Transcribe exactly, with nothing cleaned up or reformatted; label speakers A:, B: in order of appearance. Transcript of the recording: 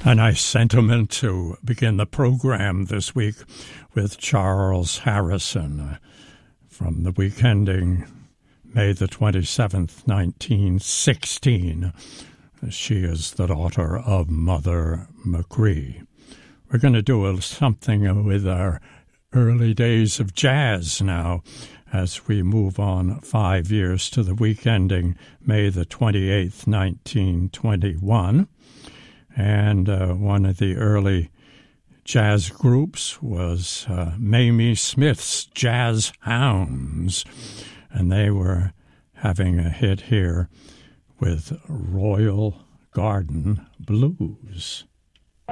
A: A nice sentiment to begin the program this week with Charles Harrison uh, from the week ending May the twenty-seventh, nineteen sixteen. She is the daughter of Mother McCree. We're going to do a, something with our early days of jazz now as we move on five years to the week ending May the twenty-eighth, nineteen twenty-one. And uh, one of the early jazz groups was uh, Mamie Smith's Jazz Hounds, and they were having a hit here with Royal Garden Blues.